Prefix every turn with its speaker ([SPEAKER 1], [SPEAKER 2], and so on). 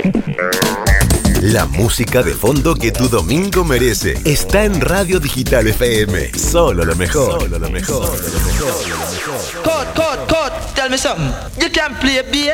[SPEAKER 1] La música de fondo que tu domingo merece está en Radio Digital FM. Solo lo mejor. Solo lo mejor.
[SPEAKER 2] Cut. Tell me something. You can't play a beat.